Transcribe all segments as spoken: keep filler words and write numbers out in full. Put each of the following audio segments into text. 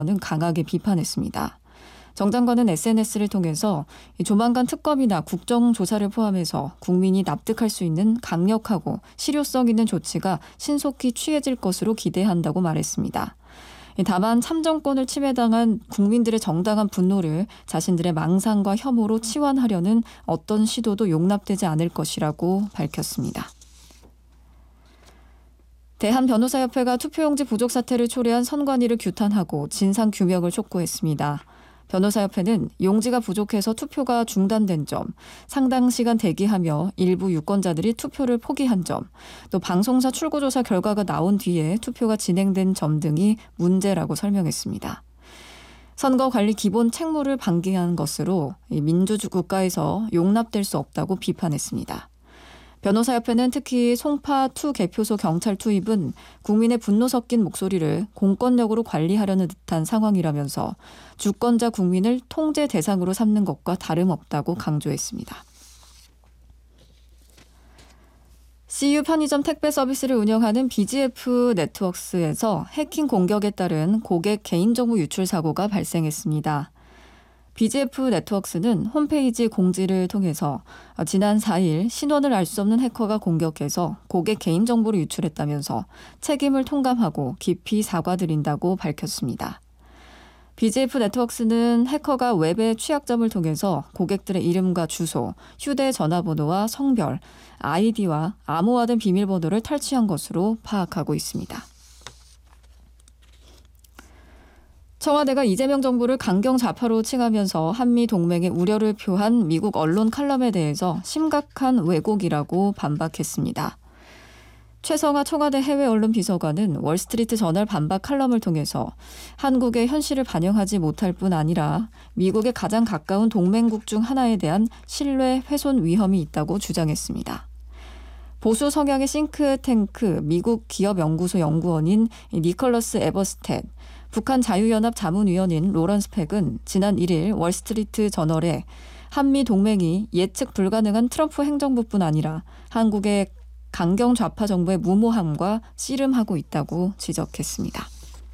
강하게 비판했습니다. 정 장관은 에스엔에스를 통해서 조만간 특검이나 국정조사를 포함해서 국민이 납득할 수 있는 강력하고 실효성 있는 조치가 신속히 취해질 것으로 기대한다고 말했습니다. 다만 참정권을 침해당한 국민들의 정당한 분노를 자신들의 망상과 혐오로 치환하려는 어떤 시도도 용납되지 않을 것이라고 밝혔습니다. 대한변호사협회가 투표용지 부족 사태를 초래한 선관위를 규탄하고 진상규명을 촉구했습니다. 변호사협회는 용지가 부족해서 투표가 중단된 점, 상당 시간 대기하며 일부 유권자들이 투표를 포기한 점, 또 방송사 출구조사 결과가 나온 뒤에 투표가 진행된 점 등이 문제라고 설명했습니다. 선거관리 기본 책무를 방기한 것으로 민주주의 국가에서 용납될 수 없다고 비판했습니다. 변호사협회는 특히 송파2 개표소 경찰 투입은 국민의 분노 섞인 목소리를 공권력으로 관리하려는 듯한 상황이라면서 주권자 국민을 통제 대상으로 삼는 것과 다름없다고 강조했습니다. 씨유 편의점 택배 서비스를 운영하는 비지에프 네트워크스에서 해킹 공격에 따른 고객 개인정보 유출 사고가 발생했습니다. 비지에프 네트워크스는 홈페이지 공지를 통해서 지난 사 일 신원을 알 수 없는 해커가 공격해서 고객 개인정보를 유출했다면서 책임을 통감하고 깊이 사과드린다고 밝혔습니다. 비지에프 네트워크스는 해커가 웹의 취약점을 통해서 고객들의 이름과 주소, 휴대전화번호와 성별, 아이디와 암호화된 비밀번호를 탈취한 것으로 파악하고 있습니다. 청와대가 이재명 정부를 강경 좌파로 칭하면서 한미 동맹에 우려를 표한 미국 언론 칼럼에 대해서 심각한 왜곡이라고 반박했습니다. 최성하 청와대 해외 언론 비서관은 월스트리트 저널 반박 칼럼을 통해서 한국의 현실을 반영하지 못할 뿐 아니라 미국의 가장 가까운 동맹국 중 하나에 대한 신뢰 훼손 위험이 있다고 주장했습니다. 보수 성향의 싱크탱크 미국 기업연구소 연구원인 니컬러스 에버스텟, 북한 자유연합 자문위원인 로런스 팩은 지난 일 일 월스트리트 저널에 한미 동맹이 예측 불가능한 트럼프 행정부뿐 아니라 한국의 강경 좌파 정부의 무모함과 씨름하고 있다고 지적했습니다.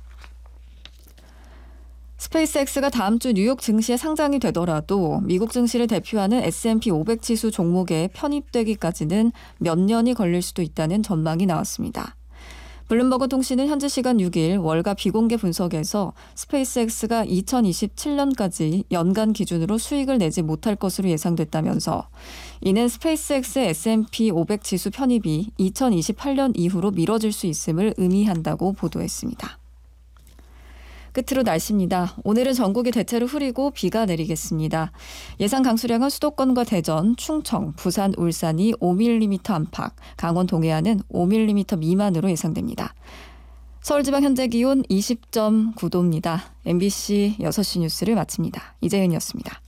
스페이스X가 다음 주 뉴욕 증시에 상장이 되더라도 미국 증시를 대표하는 에스 앤 피 오백 지수 종목에 편입되기까지는 몇 년이 걸릴 수도 있다는 전망이 나왔습니다. 블룸버그 통신은 현지 시간 육 일 월가 비공개 분석에서 스페이스X가 이천이십칠 년까지 연간 기준으로 수익을 내지 못할 것으로 예상됐다면서 이는 스페이스X의 에스 앤 피 오백 지수 편입이 이천이십팔 년 이후로 미뤄질 수 있음을 의미한다고 보도했습니다. 끝으로 날씨입니다. 오늘은 전국이 대체로 흐리고 비가 내리겠습니다. 예상 강수량은 수도권과 대전, 충청, 부산, 울산이 오 밀리미터 안팎, 강원 동해안은 오 밀리미터 미만으로 예상됩니다. 서울지방 현재 기온 이십 점 구 도입니다. 엠비씨 여섯 시 뉴스를 마칩니다. 이재은이었습니다.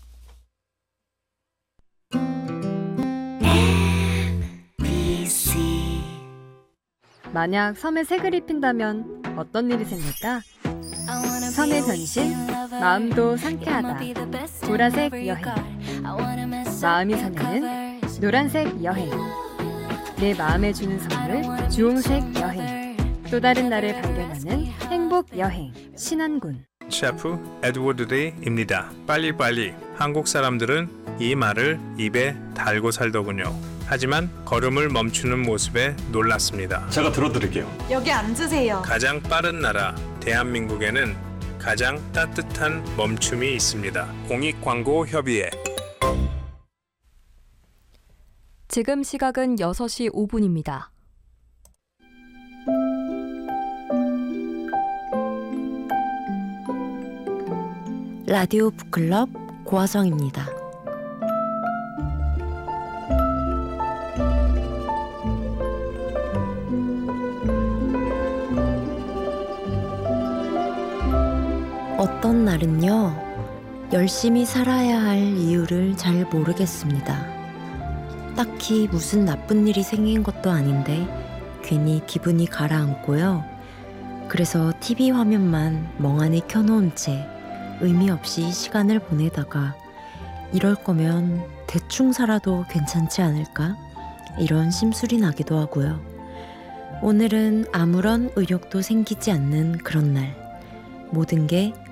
만약 섬에 색을 입힌다면 어떤 일이 생길까? 섬의 변신, 마음도 상쾌하다. 보라색 여행. 마음이 설레는 노란색 여행. 내 마음에 주는 선물, 주홍색 여행. 또 다른 나를 발견하는 행복 여행. 신안군. 셰프 에드워드 레이입니다. 빨리빨리. 한국 사람들은 이 말을 입에 달고 살더군요. 하지만 걸음을 멈추는 모습에 놀랐습니다. 제가 들어드릴게요. 여기 앉으세요. 가장 빠른 나라 대한민국에는 가장 따뜻한 멈춤이 있습니다. 공익광고협의회. 지금 시각은 여섯 시 오 분입니다. 라디오 북클럽 고화성입니다. 어떤 날은요, 열심히 살아야 할 이유를 잘 모르겠습니다. 딱히 무슨 나쁜 일이 생긴 것도 아닌데 괜히 기분이 가라앉고요. 그래서 티비 화면만 멍하니 켜놓은 채 의미 없이 시간을 보내다가 이럴 거면 대충 살아도 괜찮지 않을까? 이런 심술이 나기도 하고요. 오늘은 아무런 의욕도 생기지 않는 그런 날. 모든 게